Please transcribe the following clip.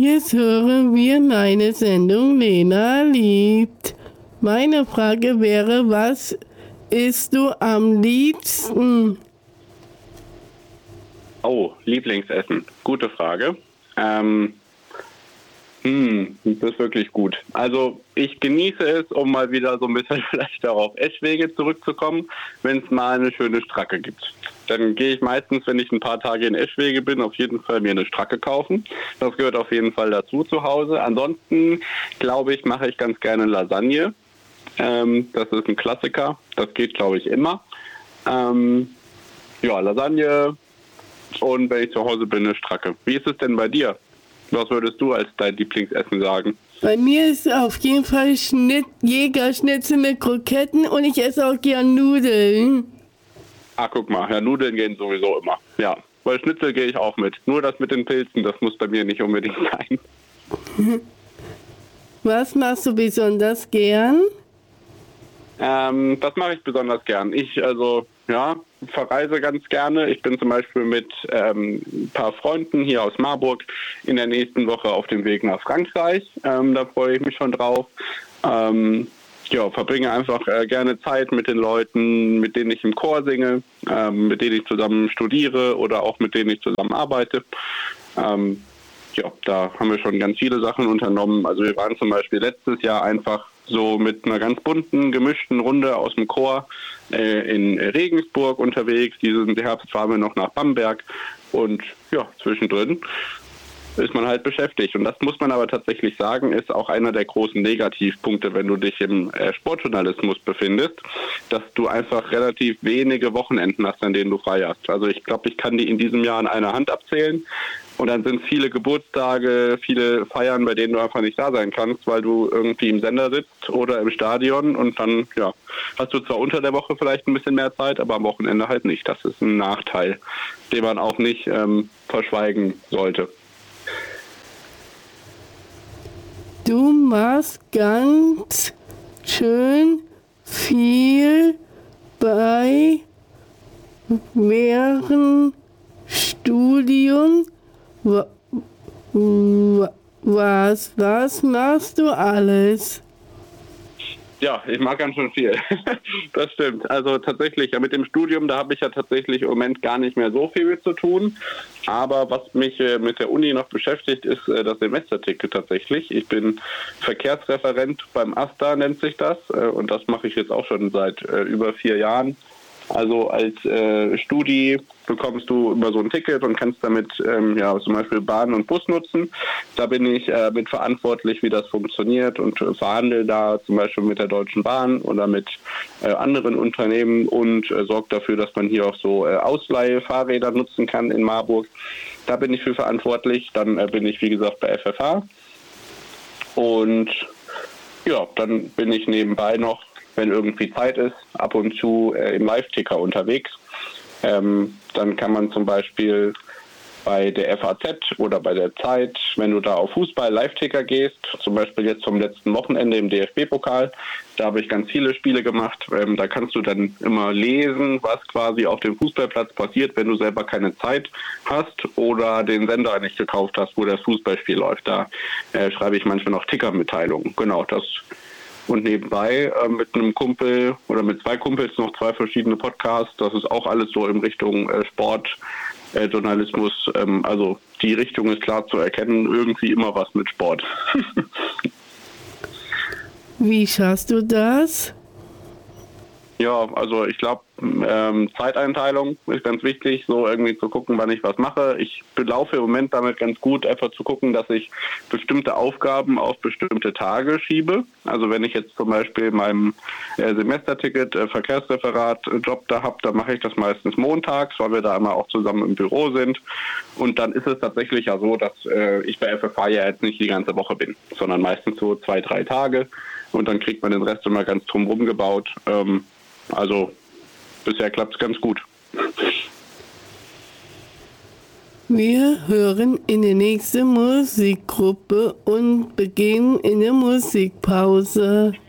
Jetzt hören wir meine Sendung Lena liebt. Meine Frage wäre, was isst du am liebsten? Oh, Lieblingsessen. Gute Frage. Das ist wirklich gut. Also ich genieße es, um mal wieder so ein bisschen vielleicht auch auf Eschwege zurückzukommen, wenn es mal eine schöne Stracke gibt. Dann gehe ich meistens, wenn ich ein paar Tage in Eschwege bin, auf jeden Fall mir eine Stracke kaufen. Das gehört auf jeden Fall dazu zu Hause. Ansonsten, glaube ich, mache ich ganz gerne Lasagne. Das ist ein Klassiker. Das geht, glaube ich, immer. Lasagne und wenn ich zu Hause bin, eine Stracke. Wie ist es denn bei dir? Was würdest du als dein Lieblingsessen sagen? Bei mir ist auf jeden Fall Jägerschnitzel mit Kroketten und ich esse auch gern Nudeln. Ah, guck mal, ja, Nudeln gehen sowieso immer. Ja, weil Schnitzel gehe ich auch mit. Nur das mit den Pilzen, das muss bei mir nicht unbedingt sein. Was machst du besonders gern? Das mache ich besonders gern. Ich verreise ganz gerne. Ich bin zum Beispiel mit ein paar Freunden hier aus Marburg in der nächsten Woche auf dem Weg nach Frankreich. Da freue ich mich schon drauf. Verbringe einfach gerne Zeit mit den Leuten, mit denen ich im Chor singe, mit denen ich zusammen studiere oder auch mit denen ich zusammen arbeite. Da haben wir schon ganz viele Sachen unternommen. Also wir waren zum Beispiel letztes Jahr einfach so mit einer ganz bunten, gemischten Runde aus dem Chor in Regensburg unterwegs. Diesen Herbst fahren wir noch nach Bamberg und zwischendrin ist man halt beschäftigt. Und das muss man aber tatsächlich sagen, ist auch einer der großen Negativpunkte, wenn du dich im Sportjournalismus befindest, dass du einfach relativ wenige Wochenenden hast, an denen du frei hast. Also ich glaube, ich kann die in diesem Jahr an einer Hand abzählen. Und dann sind viele Geburtstage, viele Feiern, bei denen du einfach nicht da sein kannst, weil du irgendwie im Sender sitzt oder im Stadion und dann, hast du zwar unter der Woche vielleicht ein bisschen mehr Zeit, aber am Wochenende halt nicht. Das ist ein Nachteil, den man auch nicht verschweigen sollte. Du machst ganz schön viel während Studium. Was machst du alles? Ja, ich mag ganz schön viel. Das stimmt. Also tatsächlich, mit dem Studium, da habe ich ja tatsächlich im Moment gar nicht mehr so viel mit zu tun. Aber was mich mit der Uni noch beschäftigt, ist das Semesterticket tatsächlich. Ich bin Verkehrsreferent beim AStA, nennt sich das. Und das mache ich jetzt auch schon seit über 4 Jahren. Also als Studi bekommst du immer so ein Ticket und kannst damit zum Beispiel Bahn und Bus nutzen. Da bin ich mit verantwortlich, wie das funktioniert und verhandle da zum Beispiel mit der Deutschen Bahn oder mit anderen Unternehmen und sorge dafür, dass man hier auch so Ausleihfahrräder nutzen kann in Marburg. Da bin ich für verantwortlich. Dann bin ich, wie gesagt, bei FFH. Und dann bin ich nebenbei noch, wenn irgendwie Zeit ist, ab und zu im Live-Ticker unterwegs. Dann kann man zum Beispiel bei der FAZ oder bei der Zeit, wenn du da auf Fußball-Live-Ticker gehst, zum Beispiel jetzt vom letzten Wochenende im DFB-Pokal, da habe ich ganz viele Spiele gemacht. Da kannst du dann immer lesen, was quasi auf dem Fußballplatz passiert, wenn du selber keine Zeit hast oder den Sender nicht gekauft hast, wo das Fußballspiel läuft. Da schreibe ich manchmal noch Ticker-Mitteilungen. Genau, das. Und nebenbei mit einem Kumpel oder mit 2 Kumpels noch 2 verschiedene Podcasts. Das ist auch alles so in Richtung Sportjournalismus. Also die Richtung ist klar zu erkennen. Irgendwie immer was mit Sport. Wie schaffst du das? Ja, also ich glaube, Zeiteinteilung ist ganz wichtig, so irgendwie zu gucken, wann ich was mache. Ich belaufe im Moment damit ganz gut, einfach zu gucken, dass ich bestimmte Aufgaben auf bestimmte Tage schiebe. Also wenn ich jetzt zum Beispiel meinem Semesterticket Verkehrsreferat Job da habe, dann mache ich das meistens montags, weil wir da immer auch zusammen im Büro sind. Und dann ist es tatsächlich ja so, dass ich bei FFH ja jetzt nicht die ganze Woche bin, sondern meistens so 2, 3 Tage. Und dann kriegt man den Rest immer ganz drumherum gebaut. Also bisher klappt es ganz gut. Wir hören in die nächste Musikgruppe und beginnen in der Musikpause.